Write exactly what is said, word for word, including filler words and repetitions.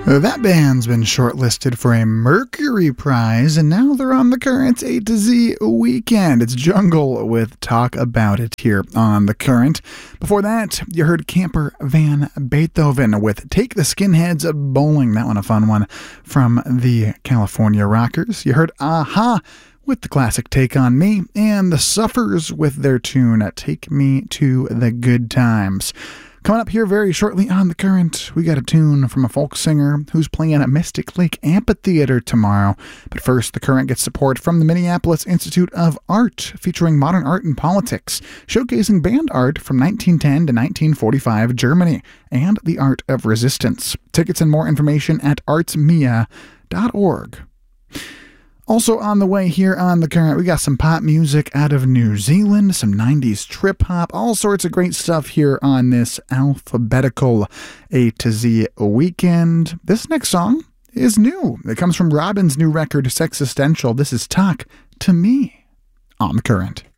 That band's been shortlisted for a Mercury Prize, and now they're on the Current A to Z weekend. It's Jungle with Talk About It here on The Current. Before that, you heard Camper Van Beethoven with Take the Skinheads Bowling. That one a fun one from the California Rockers. You heard Aha with the classic Take On Me, and the Suffers with their tune Take Me to the Good Times. Coming up here very shortly on The Current, we got a tune from a folk singer who's playing at Mystic Lake Amphitheater tomorrow. But first, The Current gets support from the Minneapolis Institute of Art, featuring modern art and politics, showcasing band art from nineteen ten to nineteen forty-five Germany, and the art of resistance. Tickets and more information at artsmia dot org. Also on the way here on The Current, we got some pop music out of New Zealand, some nineties trip-hop, all sorts of great stuff here on this alphabetical A to Z weekend. This next song is new. It comes from Robin's new record, Sexistential. This is Talk to Me on The Current.